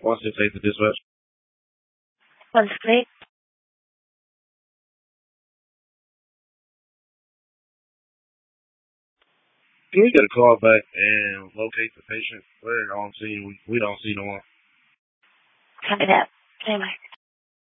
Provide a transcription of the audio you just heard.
168 to dispatch. 168. Can we get a call back and locate the patient? We're on scene. We don't see no one. Copy that. Anyway.